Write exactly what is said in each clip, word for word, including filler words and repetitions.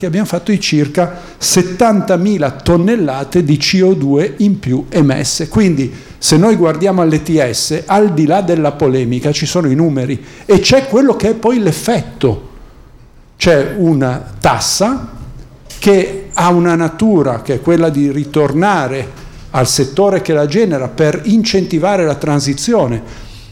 che abbiamo fatto di circa settantamila tonnellate di C O due in più emesse. Quindi se noi guardiamo all'E T S, al di là della polemica ci sono i numeri e c'è quello che è poi l'effetto. C'è una tassa che ha una natura che è quella di ritornare al settore che la genera per incentivare la transizione,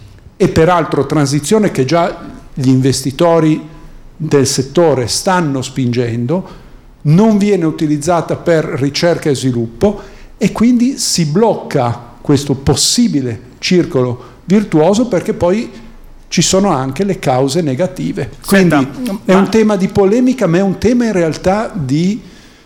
e peraltro transizione che già gli investitori del settore stanno spingendo, non viene utilizzata per ricerca e sviluppo e quindi si blocca questo possibile circolo virtuoso, perché poi ci sono anche le cause negative. Quindi Senta, è ma... un tema di polemica, ma è un tema in realtà di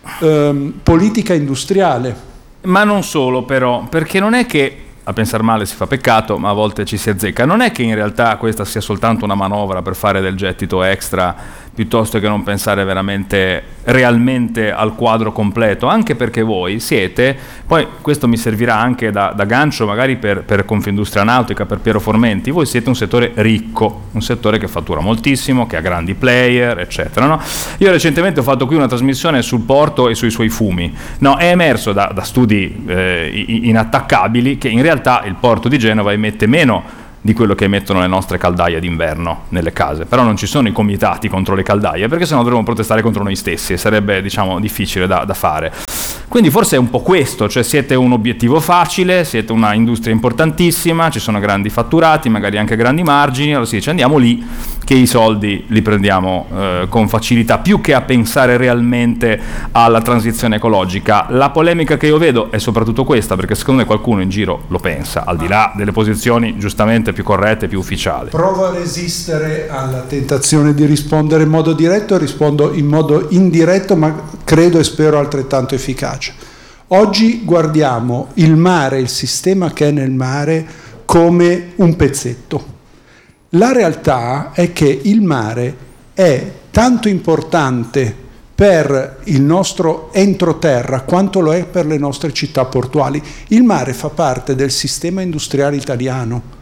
ehm, politica industriale. Ma non solo, però, perché non è che a pensar male si fa peccato, ma a volte ci si azzecca. Non è che in realtà questa sia soltanto una manovra per fare del gettito extra, piuttosto che non pensare veramente, realmente al quadro completo, anche perché voi siete, poi questo mi servirà anche da, da gancio magari per, per Confindustria Nautica, per Piero Formenti, voi siete un settore ricco, un settore che fattura moltissimo, che ha grandi player, eccetera, no? Io recentemente ho fatto qui una trasmissione sul porto e sui suoi fumi, no? È emerso da, da studi eh, inattaccabili che in realtà il porto di Genova emette meno di quello che emettono le nostre caldaie d'inverno nelle case, però non ci sono i comitati contro le caldaie, perché sennò dovremmo protestare contro noi stessi e sarebbe, diciamo, difficile da, da fare. Quindi forse è un po' questo, cioè siete un obiettivo facile, siete una industria importantissima, ci sono grandi fatturati, magari anche grandi margini, allora si dice andiamo lì che i soldi li prendiamo eh, con facilità, più che a pensare realmente alla transizione ecologica. La polemica che io vedo è soprattutto questa, perché secondo me qualcuno in giro lo pensa, al di là delle posizioni giustamente più corrette, più ufficiali. Provo a resistere alla tentazione di rispondere in modo diretto, rispondo in modo indiretto, ma credo e spero altrettanto efficace. Oggi guardiamo il mare, il sistema che è nel mare, come un pezzetto. La realtà è che il mare è tanto importante per il nostro entroterra quanto lo è per le nostre città portuali. Il mare fa parte del sistema industriale italiano.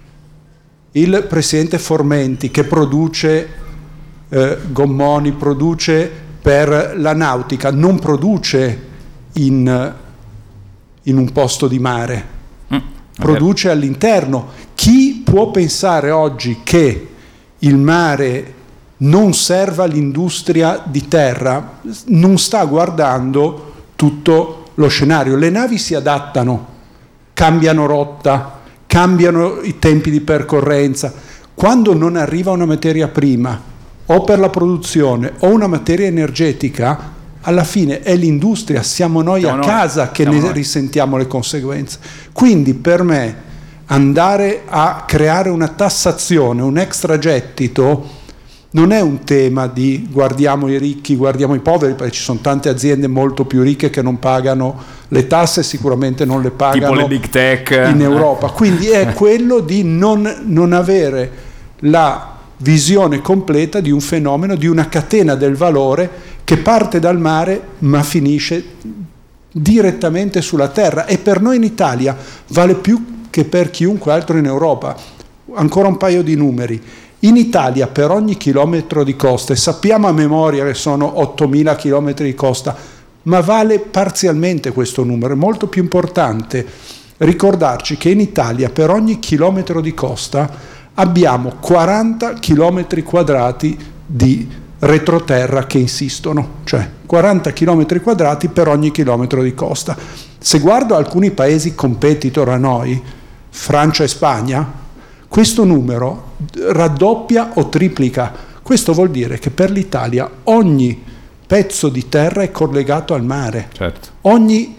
Il presidente Formenti, che produce eh, gommoni, produce per la nautica, non produce in, in un posto di mare, mm, produce okay. all'interno. Chi può pensare oggi che il mare non serva all'industria di terra non sta guardando tutto lo scenario. Le navi si adattano, cambiano rotta, cambiano i tempi di percorrenza. Quando non arriva una materia prima o per la produzione o una materia energetica, alla fine è l'industria, siamo noi siamo a noi, casa che ne noi. risentiamo le conseguenze. Quindi per me andare a creare una tassazione, un extragettito, non è un tema di guardiamo i ricchi, guardiamo i poveri, perché ci sono tante aziende molto più ricche che non pagano le tasse, sicuramente non le pagano tipo le big tech in Europa. Quindi è quello di non, non avere la visione completa di un fenomeno, di una catena del valore che parte dal mare ma finisce direttamente sulla terra, e per noi in Italia vale più che per chiunque altro in Europa. Ancora un paio di numeri. In Italia per ogni chilometro di costa, e sappiamo a memoria che sono ottomila chilometri di costa, ma vale parzialmente questo numero. È molto più importante ricordarci che in Italia per ogni chilometro di costa abbiamo quaranta chilometri quadrati di retroterra che insistono, cioè quaranta chilometri quadrati per ogni chilometro di costa. Se guardo alcuni paesi competitor a noi, Francia e Spagna, questo numero raddoppia o triplica. Questo vuol dire che per l'Italia ogni pezzo di terra è collegato al mare. Certo. Ogni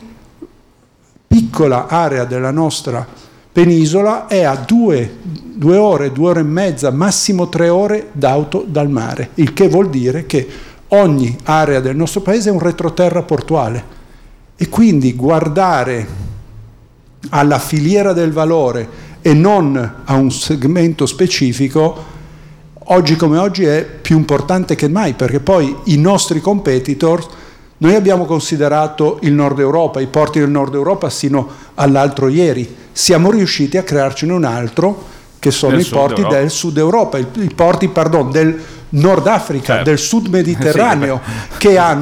piccola area della nostra penisola è a due, due ore, due ore e mezza, massimo tre ore d'auto dal mare, il che vuol dire che ogni area del nostro paese è un retroterra portuale. E quindi guardare alla filiera del valore e non a un segmento specifico, oggi come oggi è più importante che mai, perché poi i nostri competitor, noi abbiamo considerato il Nord Europa, i porti del Nord Europa sino all'altro ieri, siamo riusciti a crearcene un altro che sono del i porti Europa. del Sud Europa, i, i porti pardon, del Nord Africa, certo. del Sud Mediterraneo, sì, che hanno